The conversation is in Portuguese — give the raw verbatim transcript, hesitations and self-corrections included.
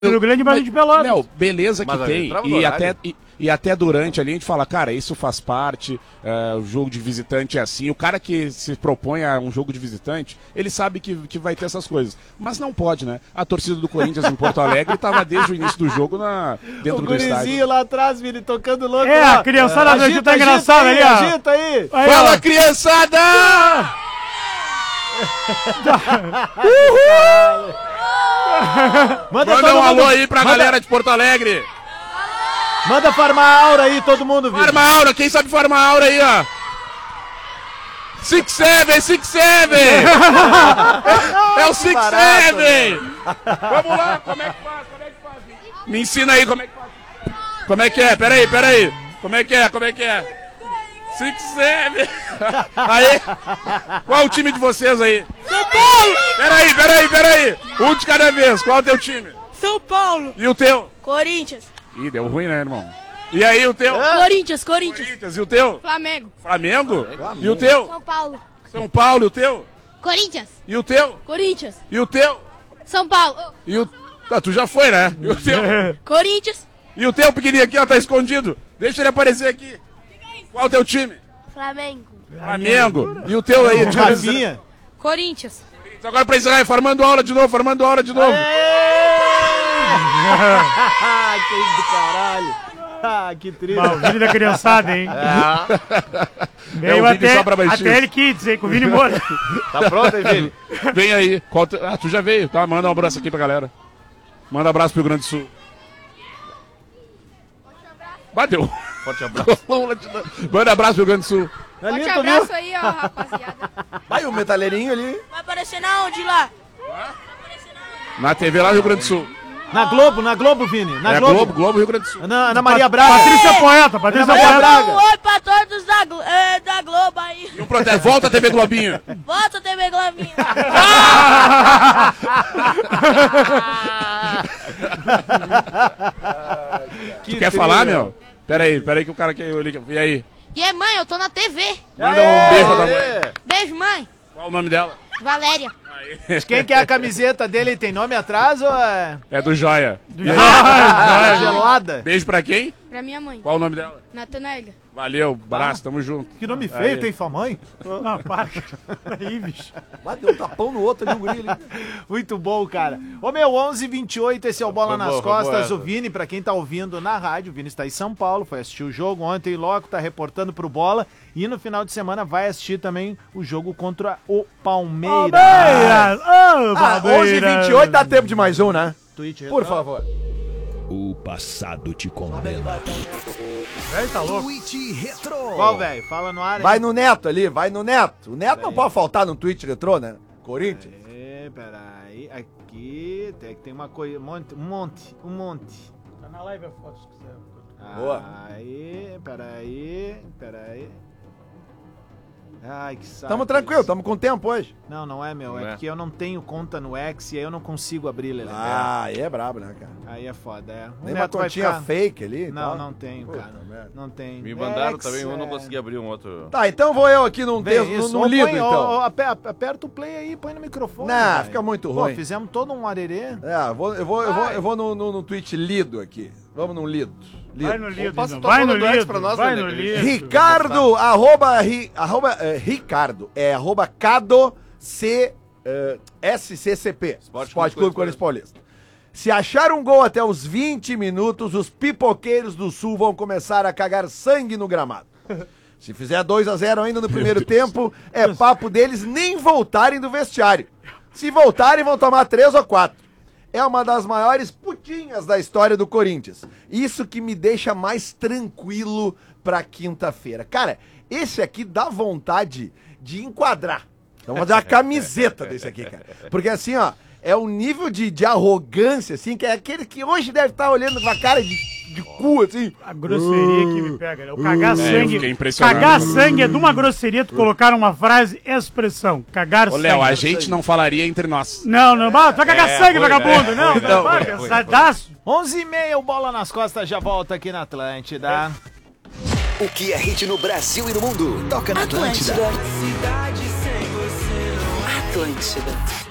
Rio Grande, mas de Pelotas. Léo, beleza que Mas tem. ali, E até, e, e até durante ali a gente fala, cara, isso faz parte, é, o jogo de visitante é assim. O cara que se propõe a um jogo de visitante, ele sabe que, que vai ter essas coisas. Mas não pode, né? A torcida do Corinthians em Porto Alegre estava desde o início do jogo na, dentro o do estádio. lá atrás, Vini, tocando louco. É, lá. a criançada agita, agita, tá agita engraçada aí, ali, ó. agita aí. Aí, Fala, ó. criançada! Manda, Manda todo um mundo, alô aí pra manda, galera de Porto Alegre. Manda farmar aura aí, todo mundo, Vini. Farma Aura, quem sabe farma Aura aí, ó? Six Seven, Six Seven! É o Six barato, Seven! Vamos lá, como é que faz? Como é que faz? Me ensina aí como é que faz. Como é que é? Peraí, peraí. Como é que é? Como é que é? Six Seven! Aí! Qual é o time de vocês aí? São Paulo! Peraí, peraí, peraí! Um de cada vez, qual é o teu time? São Paulo! E o teu? Corinthians! Ih, deu ruim, né, irmão? E aí, o teu? Corinthians, Corinthians! Corinthians, e o teu? Flamengo! Flamengo? E o teu? São Paulo! São Paulo, e o teu? Corinthians! E o teu? Corinthians! E o teu? São Paulo! E o... Ah, tu já foi, né? E o teu? Corinthians! E o teu pequenininho aqui, ó, tá escondido. Deixa ele aparecer aqui. Qual é o teu time? Flamengo! Flamengo. E o teu aí? Deixa eu ver se- Rafinha. Corinthians! Agora pra encerrar, formando aula de novo, formando aula de novo. Ah, que isso do caralho. Ah, que triste. Ah, o Vini da criançada, hein? É o Vini só pra baixinhos. até ele Kids, hein? Com o Vini Moura. Tá pronto aí, Vini? Vem aí. Qual te- Ah, tu já veio, tá? Manda um abraço aqui pra galera. Manda um abraço pro Rio Grande do Sul. Bateu. Forte abraço. Manda abraço pro Rio Grande do Sul. Ali, Forte tu viu? abraço aí, ó, rapaziada! Vai o metaleirinho ali. Vai aparecer na onde lá? Na T V lá do Rio Grande do Sul. Na Globo, na Globo, Vini. Na É Globo. Globo, Globo, Rio Grande do Sul. Ana, Ana Maria Braga. Patrícia Poeta, Patrícia Maria Poeta. Braga. Um oi pra todos da, Glo- é, da Globo aí! E um protesto. Volta a T V Globinho. Volta, T V Globinho! Tu quer falar, meu? Pera aí, pera aí que o cara quer... E aí? E aí, mãe, eu tô na T V! Manda um beijo pra tua mãe. Beijo, mãe! Qual o nome dela? Valéria! Quem que é a camiseta dele? Tem nome atrás ou é... É do Joia. Ah, gelada? Beijo pra quem? Pra minha mãe, Qual o nome dela? Natanaega. Valeu, abraço, tamo junto. Que nome feio, Aí. tem sua mãe? Não, para. Aí, bicho. Vai, deu um tapão no outro ali, o guri ali. Muito bom, cara. Ô, meu, onze e vinte e oito, esse é o Bola Foi nas boa, foi Costas. boa O Vini, pra quem tá ouvindo na rádio, o Vini está em São Paulo, foi assistir o jogo ontem logo, tá reportando pro Bola. E no final de semana vai assistir também o jogo contra o Palmeiras. Palmeiras! Ô, Ah, onze e Palmeiras! vinte e oito dá tempo de mais um, né? Twitch, Por favor. O passado te condena. Velho, tá louco. Twitch Retro. Qual, velho? Fala no ar, hein? Vai no Neto ali, vai no Neto. O Neto não pode faltar no Twitch Retrô, né? Corinthians. É, peraí. Aqui tem, tem uma coisa, um monte, um monte, um monte. Tá na live a foto, se quiser. Boa. Aí, peraí, peraí. Ai, que saco. Tamo tranquilo, tamo com tempo hoje. Não, não é, meu. É Não é. porque eu não tenho conta no X e aí eu não consigo abrir, Lelê. Ah, aí é brabo, né, cara? Aí é foda, é. O Tem uma Neto vai continha ficar... fake ali e Não, tal. não tenho, Puta cara. merda. Não tem. Me mandaram X, também, eu não é- consegui abrir um outro. Tá, então vou eu aqui num Bem, texto, isso, num ou lido, põe, então. ou- ou ape- aperta o play aí, põe no microfone. Não, cara. fica muito Pô, ruim. fizemos todo um arerê. É, vou, eu vou, eu vou, eu vou no, no, no tweet lido aqui. Vamos num lido. Lido. Vai no lido, Passa então. tua Vai no bola do X lido. pra nós, Vai Lelê, no que lido. Ricardo, arroba, ri, arroba é, Ricardo, é arroba Cado C, é, S C C P, Esporte Esporte Clube Clube Corinthians Paulista. Se achar um gol até os vinte minutos, os pipoqueiros do Sul vão começar a cagar sangue no gramado. Se fizer dois a zero ainda no primeiro tempo, é papo deles nem voltarem do vestiário. Se voltarem, vão tomar três ou quatro. É uma das maiores putinhas da história do Corinthians. Isso que me deixa mais tranquilo pra quinta-feira. Cara, esse aqui dá vontade de enquadrar. Então vamos fazer uma camiseta desse aqui, cara. Porque assim, ó, é um nível de, de arrogância, assim, que é aquele que hoje deve estar olhando com a cara de, de cu, assim. A grosseria que me pega, né? O cagar É, eu sangue. fiquei impressionado. Cagar sangue é de uma grosseria tu colocar uma frase, expressão. Cagar Ô, sangue. Léo, a gente não falaria entre nós. Não, não, mas tu vai cagar É, sangue, foi, vagabundo. é, não, foi, não, não, vai, foi, foi, pensadaço. onze e meia, o Bola nas Costas já volta aqui na Atlântida. O que é hit no Brasil e no mundo? Toca na Atlântida. Cidade sem você não Atlântida.